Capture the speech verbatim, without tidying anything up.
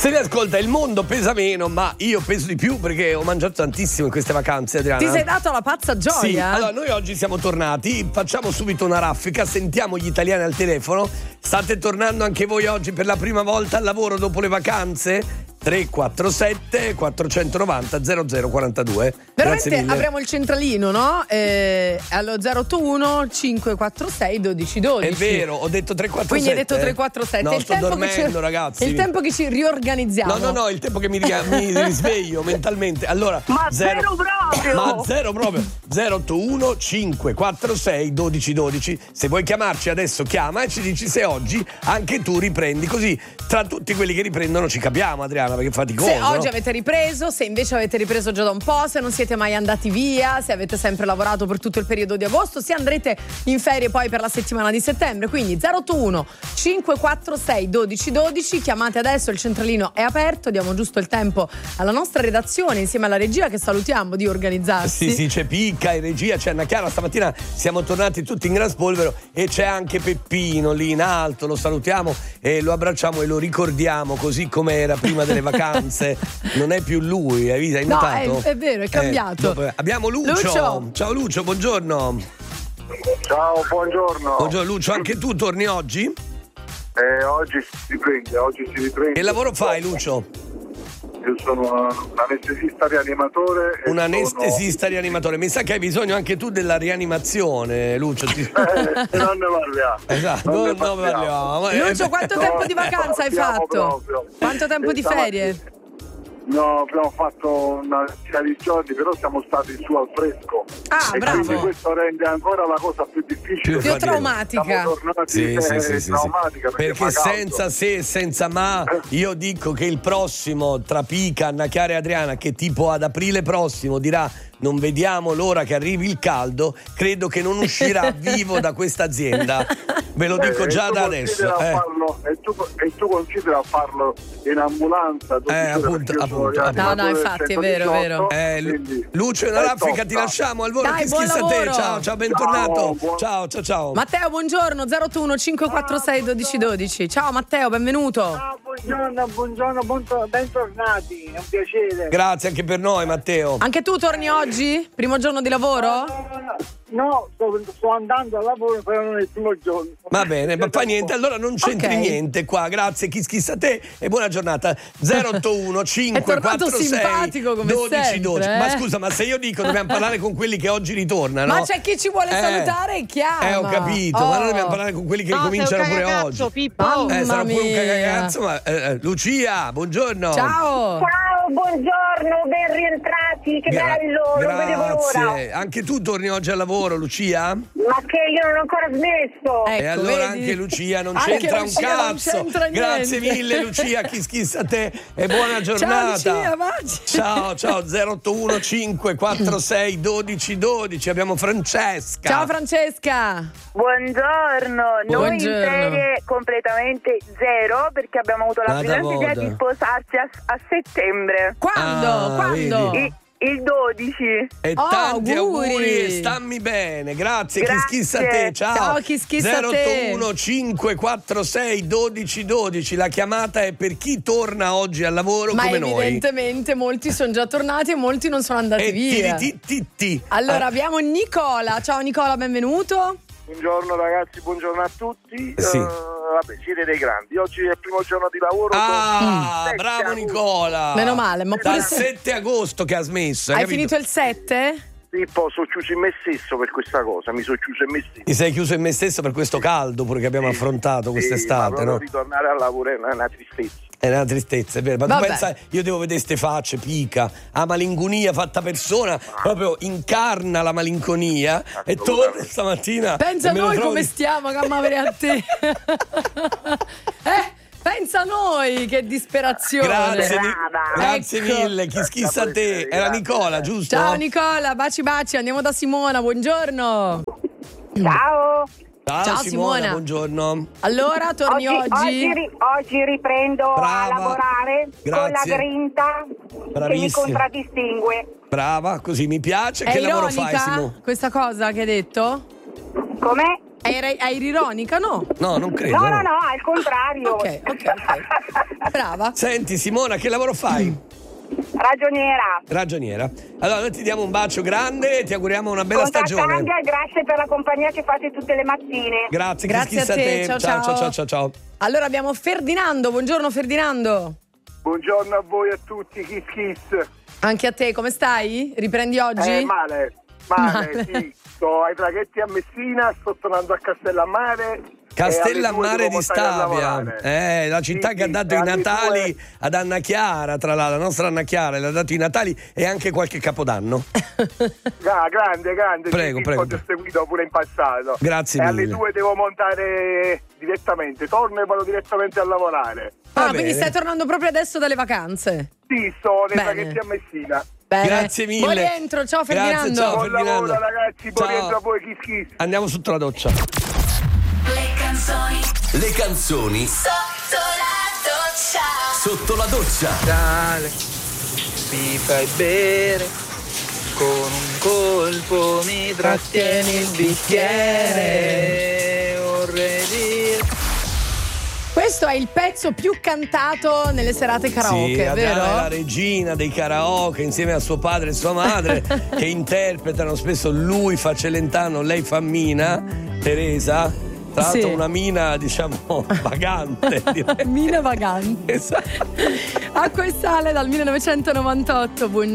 Se ne ascolta il mondo pesa meno, ma io peso di più perché ho mangiato tantissimo in queste vacanze, Adriana. Ti sei dato la pazza gioia? Sì, allora noi oggi siamo tornati, facciamo subito una raffica, sentiamo gli italiani al telefono. State tornando anche voi oggi per la prima volta al lavoro dopo le vacanze? tre quattro sette quattro nove zero zero zero quattro due. Veramente apriamo il centralino, no? Eh, allo zero otto uno cinque quattro sei uno due uno due. È vero, ho detto tre quattro sette. Quindi hai detto tre quattro sette. No, il sto tempo dormendo, che ci... ragazzi. È il tempo che ci riorganizziamo. No, no, no, il tempo che mi, riga... mi risveglio mentalmente. Allora, ma zero... zero proprio. Ma zero proprio. zero otto uno cinque quattro sei uno due uno due. Se vuoi chiamarci adesso chiama e ci dici se oggi anche tu riprendi, così tra tutti quelli che riprendono ci capiamo, Adriana, perché è faticoso. Se oggi no? avete ripreso, se invece avete ripreso già da un po', se non siete mai andati via, se avete sempre lavorato per tutto il periodo di agosto, se andrete in ferie poi per la settimana di settembre. Quindi zero otto uno cinque quattro sei uno due uno due, chiamate adesso, il centralino è aperto, diamo giusto il tempo alla nostra redazione insieme alla regia che salutiamo di organizzarsi. Sì, sì, c'è Picca in regia, c'è Anna Chiara, stamattina siamo tornati tutti in gran spolvero e c'è anche Peppino lì in alto, lo salutiamo e lo abbracciamo e lo ricordiamo così come era prima delle vacanze. Non è più lui, hai visto? Hai no, notato? È, è vero, è cambiato. Eh, dopo, abbiamo Lucio. Lucio. Ciao Lucio, buongiorno. Ciao, buongiorno. Buongiorno Lucio, anche tu torni oggi? Eh, oggi si riprende, oggi si riprende. Che lavoro fai, Lucio? Io sono un anestesista rianimatore. Un anestesista sono... rianimatore. Mi sa che hai bisogno anche tu della rianimazione, Lucio. Ti... Eh, non ne parliamo. Esatto, non, non ne parliamo. Lucio, quanto no, tempo di vacanza hai fatto? Proprio. Quanto tempo di ferie? No, abbiamo fatto una decina di giorni, però siamo stati su al fresco. Ah, e bravo. quindi questo rende ancora la cosa più difficile. Più traumatica. Siamo tornati Sì, eh, sì, sì, sì, traumatica perché, perché, perché senza se e senza ma io dico che il prossimo tra Pica, Anna Chiara e Adriana, che tipo ad aprile prossimo dirà non vediamo l'ora che arrivi il caldo, credo che non uscirà vivo da questa azienda. Ve lo dico eh, già da adesso. Eh. Farlo, e, tu, e tu considera farlo in ambulanza? Eh, appunto, appunto, appunto. No, no, infatti è vero, è vero. Eh, quindi, Lucio e una raffica, ti lasciamo al volo. Dai, Chi buon schissa te? lavoro. Ciao, ciao, bentornato. Ciao, buon... ciao, ciao, ciao. Matteo, buongiorno. zero otto uno cinque quattro sei uno due uno due. Ciao Matteo, benvenuto. Ciao, buongiorno, buongiorno, buonto- bentornati, è un piacere. Grazie anche per noi, Matteo. Anche tu torni oggi? Primo giorno di lavoro? No, sto, sto andando al lavoro, però non è il primo giorno. Va bene, ma fa niente, allora non c'entri Ok. niente qua. Grazie, chi schissa te e buona giornata. zero otto uno cinque quattro sei simpatico come uno due sempre, uno due. eh? Ma scusa, ma se io dico dobbiamo parlare con quelli che oggi ritornano. Ma c'è chi ci vuole Eh, salutare e chiama. Eh, ho capito, Oh. ma noi dobbiamo parlare con quelli che No, ricominciano sei un pure cagacazzo, oggi. Pippo. Mamma Eh, sarà pure un mia. cagacazzo, ma eh, eh, Lucia, buongiorno. Ciao. Ciao, buongiorno, ben rientrati, che Gra- bello, non vedevo l'ora. Grazie. Anche tu torni oggi al lavoro, Lucia? Ma che io non ho ancora smesso. Ecco, e allora vedi? anche Lucia non Anche c'entra Lucia un non cazzo. c'entra niente. Grazie mille Lucia, chi schissa te e buona giornata. Ciao Lucia, baci. Ciao, ciao, zero otto uno cinque quattro sei uno due uno due. Abbiamo Francesca. Ciao Francesca. Buongiorno, noi in Buongiorno. ferie completamente zero perché abbiamo avuto la Nada brillante idea voda. di sposarsi a, a settembre, Quando? Ah, Quando? vedi. il, il dodici. E Oh, tanti auguri. auguri e stammi bene. Grazie, Grazie. chi schissa te. Ciao. Ciao, chi schissa zero te. otto uno cinque quattro sei uno due uno due. La chiamata è per chi torna oggi al lavoro Ma come noi. evidentemente molti sono già tornati e molti non sono andati E via. ti, ti, ti, ti. Allora Eh, abbiamo Nicola. Ciao Nicola, benvenuto. Buongiorno ragazzi, buongiorno a tutti. Sì. Eh, vabbè, siete dei grandi. Oggi è il primo giorno di lavoro. Ah, sette bravo agosto. Nicola. Meno male, ma pure Dal se- sette agosto che ha smesso. Hai capito? finito il sette? Sì, poi sono chiuso in me stesso per questa cosa. Mi sono chiuso in me stesso. Ti sei chiuso in me stesso per questo caldo pure che abbiamo affrontato Sì, quest'estate, ma proprio no? ritornare al lavoro è una, una tristezza. È una tristezza, è vero. Ma Vabbè. tu pensa, io devo vedere ste facce, Pica, a malinconia fatta persona, proprio incarna la malinconia e torna stamattina. Pensa e me lo noi trovo come di- stiamo, cammavere a te. eh, pensa noi, che disperazione. Grazie, Ni- Brava. grazie Ecco. mille, chi schissa a te. Era Grazie. Nicola, giusto? Ciao Nicola, baci baci, andiamo da Simona, buongiorno. Ciao. Ciao, Ciao, Simona, Simona. buongiorno. Allora, torni oggi? oggi, ri- oggi riprendo Brava. a lavorare con la Grazie. grinta che mi Bravissima. contraddistingue. Brava, così mi piace. È che lavoro ironica fai, Simona? questa cosa che hai detto? Com'è? È Eri, eri ironica, no? No, non credo. No, no, no, al contrario. Ok, ok, ok. Brava. Senti Simona, che lavoro fai? Ragioniera. Ragioniera. Allora noi ti diamo un bacio grande e ti auguriamo una bella stagione. Contattanga, grazie per la compagnia che fate tutte le mattine. Grazie, Grazie Kiss a Kiss te, ciao, ciao, ciao. ciao, ciao, ciao. Allora abbiamo Ferdinando, buongiorno Ferdinando. Buongiorno a voi a tutti, Kiss Kiss. Anche a te, come stai? Riprendi oggi? Eh, male, male, Male. sì. Sto ai traghetti a Messina, sto tornando a Castellammare. Castellammare di Stabia, eh, eh, la città sì, che ha sì, dato i alle Natali due... ad Anna Chiara, tra l'altro, la nostra Anna Chiara, le ha dato i Natali e anche qualche Capodanno. Ah, grande, grande. Prego, sì, prego. Ti ho seguito pure in passato. Grazie e mille. E alle due devo montare direttamente, torno e vado direttamente a lavorare. Ah, Va quindi bene. stai tornando proprio adesso dalle vacanze? Sì, sto nei Bene. traghetti a Messina. Bene. Grazie mille. Buon rientro, ciao Grazie, Ferdinando. ciao. Buon Ferdinando. lavoro ragazzi, buon Ciao. rientro a voi, Kiss Kiss. Andiamo sotto la doccia. Le canzoni Le canzoni sotto la doccia. sotto la doccia. Dale, mi fai bere, con un colpo mi trattieni il bicchiere, vorrei dire. Questo è il pezzo più cantato nelle serate karaoke, Sì, Adriana vero? è la regina dei karaoke insieme a suo padre e sua madre che interpretano spesso, lui fa Celentano, lei fa Mina, Teresa. Tra l'altro Sì. una mina, diciamo, vagante. direi. Mina vagante. Esatto. Acqua e sale dal millenovecentonovantotto. Buon